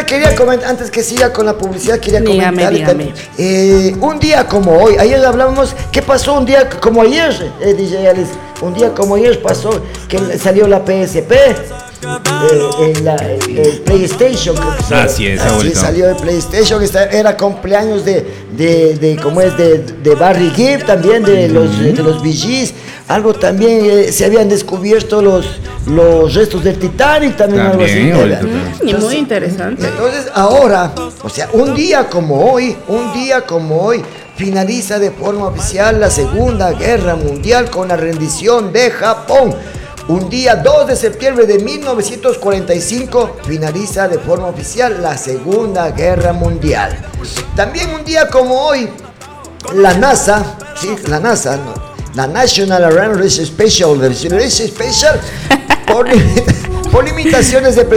quería comentar, antes que siga con la publicidad, quería comentar. Dígame. Un día como hoy, ayer hablábamos, ¿qué pasó un día como ayer, DJ Alice? Un día como ayer pasó que salió la PSP. El PlayStation, creo que así es, salió el PlayStation. Era cumpleaños de Barry Gibb, también de los Bee Gees. Algo también se habían descubierto los restos del Titanic, también algo así. Entonces, muy interesante. Entonces ahora, o sea, un día como hoy, finaliza de forma oficial la Segunda Guerra Mundial con la rendición de Japón. Un día 2 de septiembre de 1945 finaliza de forma oficial la Segunda Guerra Mundial. También un día como hoy, la NASA, la National Air Research Special, por limitaciones de